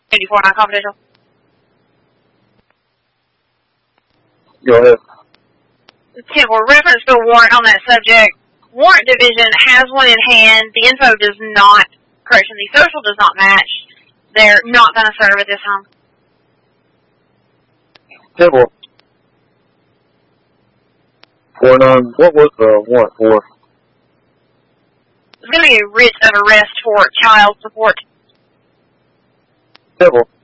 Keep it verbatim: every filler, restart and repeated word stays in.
eighty-four non-confidential. Go ahead. Temple, reference to a warrant on that subject. Warrant division has one in hand. The info does not, correction, the social does not match. They're not going to serve at this home. Temple. For none, what was the warrant for? It's going to be a writ of arrest for child support. Temple.